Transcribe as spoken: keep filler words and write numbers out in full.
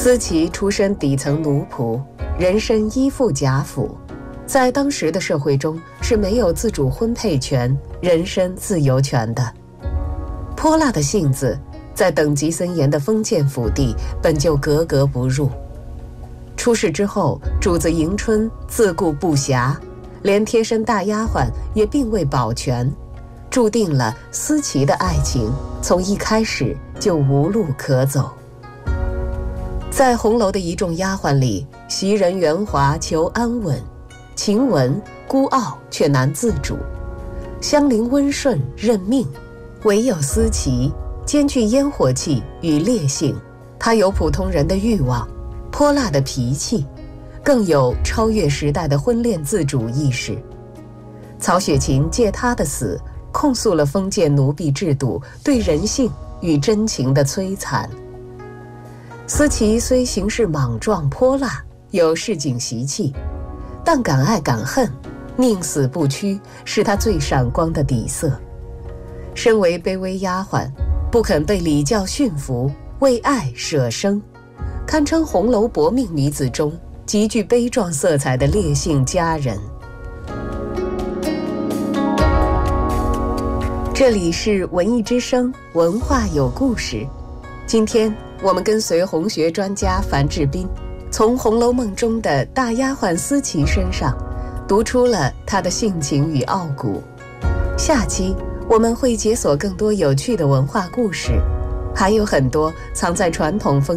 思齐出身底层奴仆，人身依附贾府，在当时的社会中是没有自主婚配权、人身自由权的。泼辣的性子在等级森严的封建府地本就格格不入。出事之后，主子迎春自顾不暇，连贴身大丫鬟也并未保全，注定了思齐的爱情从一开始就无路可走。在红楼的一众丫鬟里，袭人、圆滑求安稳，晴雯孤傲却难自主，香菱温顺认命，唯有思齐兼具烟火气与烈性。她有普通人的欲望，泼辣的脾气，更有超越时代的婚恋自主意识。曹雪芹借她的死控诉了封建奴婢制度对人性与真情的摧残。思齐虽行事莽撞泼辣，有市井习气，但敢爱敢恨，宁死不屈，是他最闪光的底色。身为卑微丫鬟，不肯被礼教驯服，为爱舍生，堪称红楼薄命女子中极具悲壮色彩的烈性佳人。这里是文艺之声，文化有故事。今天我们跟随红学专家樊志斌，从《红楼梦》中的大丫鬟思齐身上读出了她的性情与傲骨。下期我们会解锁更多有趣的文化故事，还有很多藏在传统风